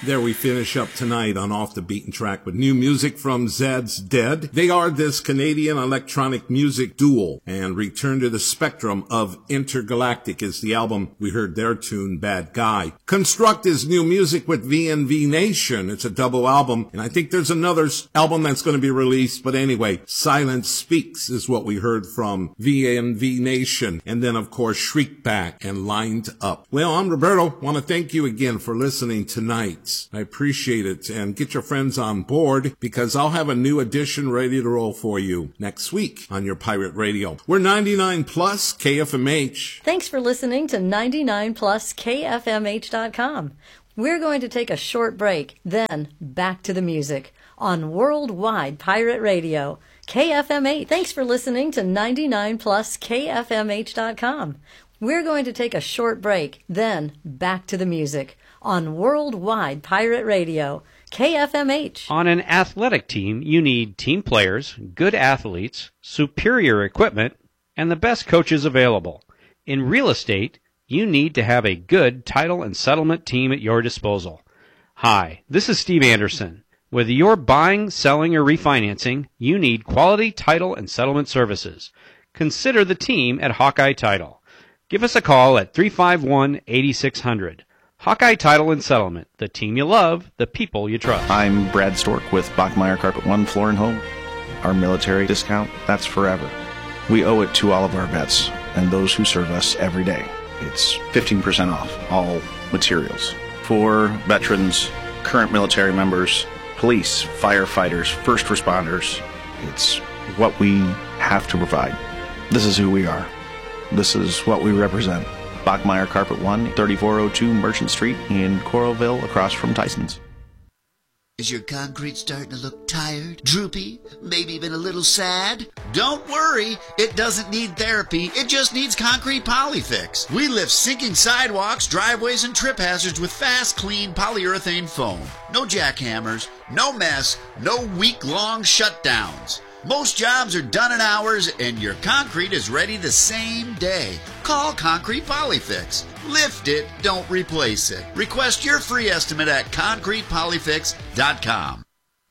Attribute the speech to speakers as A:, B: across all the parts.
A: There we finish up tonight on Off the Beaten Track with new music from Zed's Dead. They are this Canadian electronic music duo, and Return to the Spectrum of Intergalactic is the album. We heard their tune, Bad Guy. Construct is new music with VNV Nation. It's a double album, and I think there's another album that's going to be released, but anyway, Silence Speaks is what we heard from VNV Nation. And then, of course, Shriekback and Lined Up. Well, I'm Roberto. Want to thank you again for listening tonight. I appreciate it, and get your friends on board because I'll have a new edition ready to roll for you next week on your pirate radio. We're 99 plus KFMH.
B: Thanks for listening to 99 plus KFMH.com. We're going to take a short break, then back to the music on Worldwide Pirate Radio. KFMH. Thanks for listening to 99 plus KFMH.com. We're going to take a short break, then back to the music on Worldwide Pirate Radio, KFMH.
C: On an athletic team, you need team players, good athletes, superior equipment, and the best coaches available. In real estate, you need to have a good title and settlement team at your disposal. Hi, this is Steve Anderson. Whether you're buying, selling, or refinancing, you need quality title and settlement services. Consider the team at Hawkeye Title. Give us a call at 351-8600. Hawkeye Title and Settlement, the team you love, the people you trust.
D: I'm Brad Stork with Bachmeyer Carpet One Floor and Home. Our military discount, that's forever. We owe it to all of our vets and those who serve us every day. It's 15% off all materials. For veterans, current military members, police, firefighters, first responders, it's what we have to provide. This is who we are. This is what we represent. Bachmeyer Carpet One, 3402 Merchant Street in Coralville, across from Tyson's.
E: Is your concrete starting to look tired, droopy, maybe even a little sad? Don't worry, it doesn't need therapy, it just needs Concrete Polyfix. We lift sinking sidewalks, driveways, and trip hazards with fast, clean polyurethane foam. No jackhammers, no mess, no week-long shutdowns. Most jobs are done in hours, and your concrete is ready the same day. Call Concrete Polyfix. Lift it, don't replace it. Request your free estimate at concretepolyfix.com.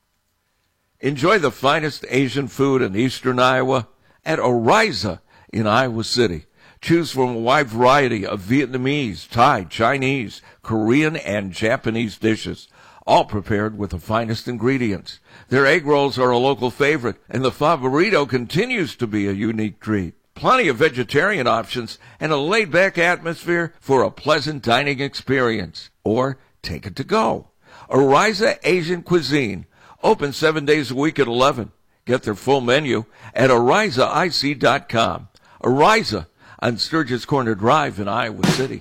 F: Enjoy the finest Asian food in eastern Iowa at Oriza in Iowa City. Choose from a wide variety of Vietnamese, Thai, Chinese, Korean, and Japanese dishes, all prepared with the finest ingredients. Their egg rolls are a local favorite, and the Favorito continues to be a unique treat. Plenty of vegetarian options and a laid-back atmosphere for a pleasant dining experience. Or take it to go. Oriza Asian Cuisine, open 7 days a week at 11. Get their full menu at OrizaIC.com. Oriza on Sturgis Corner Drive in Iowa City.